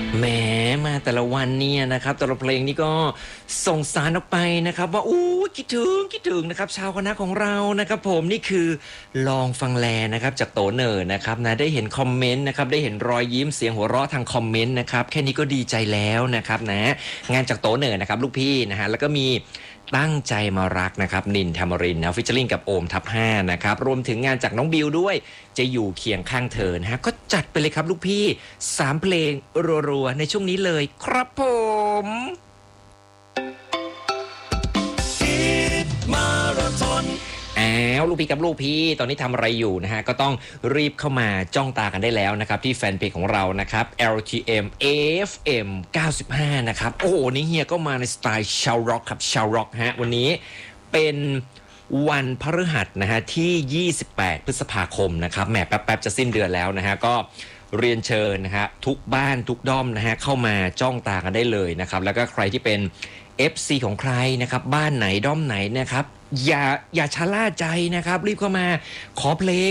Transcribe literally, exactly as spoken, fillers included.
แหมมาแต่ละวันเนี่ยนะครับแต่ละเพลงนี่ก็ส่งสารออกไปนะครับว่าอู้คิดถึงคิดถึงนะครับชาวคณะของเรานะครับผมนี่คือลองฟังแลนะครับจากโตเนอร์นะครับนะได้เห็นคอมเมนต์นะครับได้เห็นรอยยิ้มเสียงหัวเราะทางคอมเมนต์นะครับแค่นี้ก็ดีใจแล้วนะครับนะงานจากโตเนอร์นะครับลูกพี่นะฮะแล้วก็มีตั้งใจมารักนะครับนินธรรมรินทร์นะฟิชเชอร์ลิงกับโอมทับห้านะครับรวมถึงงานจากน้องบิวด้วยจะอยู่เคียงข้างเธอนะฮะก็จัดไปเลยครับลูกพี่สามเพลงรัวๆในช่วงนี้เลยครับผมมาราธอนอ้าวลูกพี่กับลูกพี่ตอนนี้ทำอะไรอยู่นะฮะก็ต้องรีบเข้ามาจ้องตากันได้แล้วนะครับที่แฟนเพจของเรานะครับ แอล ที เอ็ม เอ เอฟ เอ็ม เก้าสิบห้านะครับโอ้โหนี่เฮียก็มาในสไตล์ชาวร็อกครับชาวร็อกฮะวันนี้เป็นวันพฤหัสนะฮะที่ยี่สิบแปดพฤษภาคมนะครับแหมแป๊บๆจะสิ้นเดือนแล้วนะฮะก็เรียนเชิญนะฮะทุกบ้านทุกด้อมนะฮะเข้ามาจ้องตากันได้เลยนะครับแล้วก็ใครที่เป็น เอฟ ซี ของใครนะครับบ้านไหนด้อมไหนนะครับอย่าอย่าชะล่าใจนะครับรีบเข้ามาขอเพลง